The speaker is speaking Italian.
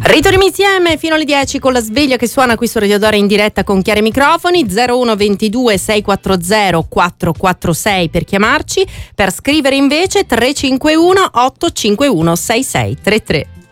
Ritorniamo insieme fino alle 10 con la sveglia che suona qui su Radio Dora in diretta con chiari microfoni. 01 22 640 446 per chiamarci, per scrivere invece 351 851 6633.